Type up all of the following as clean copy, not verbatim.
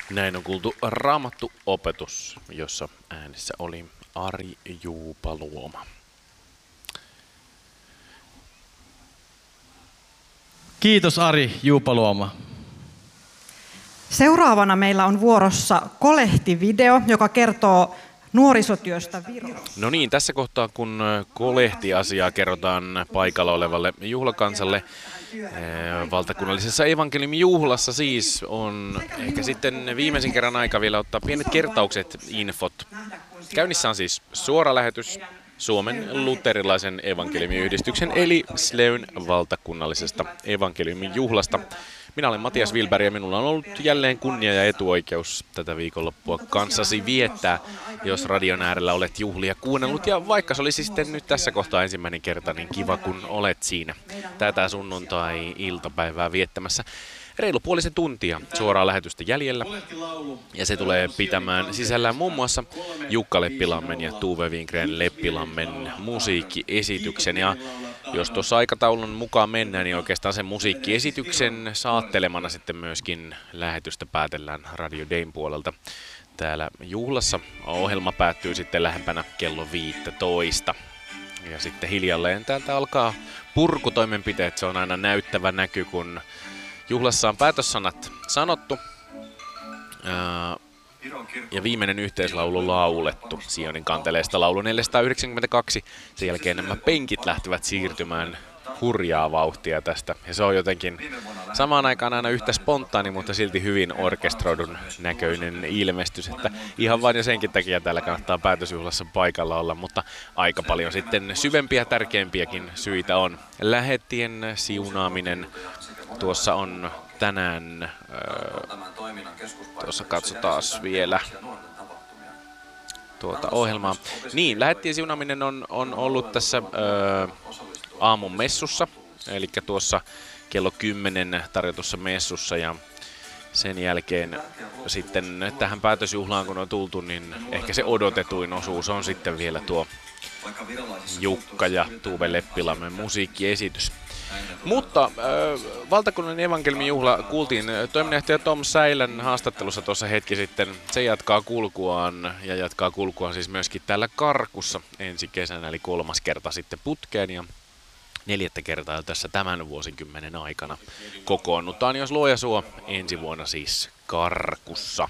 Näin on kuultu Raamattu-opetus, jossa äänessä oli Ari Juupaluoma. Kiitos Ari Juupaluoma. Seuraavana meillä on vuorossa kolehtivideo, joka kertoo nuorisotyöstä Virossa. No niin, tässä kohtaa kun kolehtiasiaa kerrotaan paikalla olevalle juhlakansalle, valtakunnallisessa evankeliumijuhlassa siis on ehkä sitten viimeisen kerran aika vielä ottaa pienet kertaukset, infot. Käynnissä on siis suora lähetys Suomen luterilaisen evankeliumiyhdistyksen eli SLEYn valtakunnallisesta evankeliumijuhlasta. Minä olen Matias Wilberg ja minulla on ollut jälleen kunnia ja etuoikeus tätä viikonloppua kanssasi viettää, jos radion äärellä olet juhlia kuunnellut. Ja vaikka se olisi sitten nyt tässä kohtaa ensimmäinen kerta, niin kiva kun olet siinä tätä sunnuntai-iltapäivää viettämässä. Reilu puolisen tuntia suoraa lähetystä jäljellä, ja se tulee pitämään sisällään muun muassa Jukka Leppilammen ja Tuve Wingren Leppilammen musiikkiesityksen. Ja jos tuossa aikataulun mukaan mennään, niin oikeastaan sen musiikkiesityksen saattelemana sitten myöskin lähetystä päätellään Radio Dayn puolelta täällä juhlassa. Ohjelma päättyy sitten lähempänä kello 15. Ja sitten hiljalleen täältä alkaa purkutoimenpiteet. Se on aina näyttävä näky, kun juhlassa on päätössanat sanottu ja viimeinen yhteislaulu laulettu Sionin kanteleesta, laulu 492. Sen jälkeen nämä penkit lähtevät siirtymään hurjaa vauhtia tästä. Ja se on jotenkin samaan aikaan aina yhtä spontaani, mutta silti hyvin orkestroidun näköinen ilmestys. Että ihan vain jo senkin takia täällä kannattaa päätösjuhlassa paikalla olla, mutta aika paljon sitten syvempiä, tärkeimpiäkin syitä on. Lähettien siunaaminen. Tuossa on tänään, tuossa katsotaan vielä tuota ohjelmaa. Niin, lähettien siunaaminen on ollut tässä aamun messussa, eli tuossa kello 10 tarjotussa messussa, ja sen jälkeen sitten tähän päätösjuhlaan kun on tultu, niin ehkä se odotetuin osuus on sitten vielä tuo Jukka ja Tuve Leppilammen musiikkiesitys. Mutta valtakunnallinen evankeliumijuhla kuultiin toiminnanjohtaja Tom Säilän haastattelussa tuossa hetki sitten. Se jatkaa kulkuaan ja jatkaa kulkuaan siis myöskin täällä Karkussa ensi kesänä, eli 3. kerta sitten putkeen ja 4. kertaa tässä tämän vuosikymmenen aikana kokoonnutaan, jos luoja suo, ensi vuonna siis Karkussa.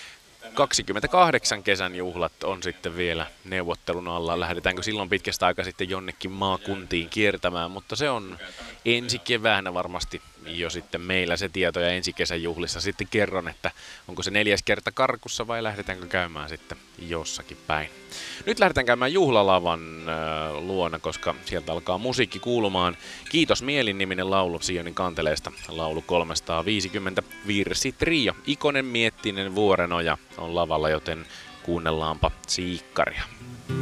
28 kesän juhlat on sitten vielä neuvottelun alla. Lähdetäänkö silloin pitkästä aikaa sitten jonnekin maakuntiin kiertämään, mutta se on ensi keväänä varmasti jo sitten meillä se tieto, ja ensi kesän juhlissa sitten kerron, että onko se 4. kerta Karkussa vai lähdetäänkö käymään sitten jossakin päin. Nyt lähdetään käymään juhlalavan luona, koska sieltä alkaa musiikki kuulumaan. Kiitos Mielin niminen laulu Sionin kanteleesta, laulu 350, virsi trio. Ikonen Miettinen Vuorenoja on lavalla, joten kuunnellaanpa siikkaria.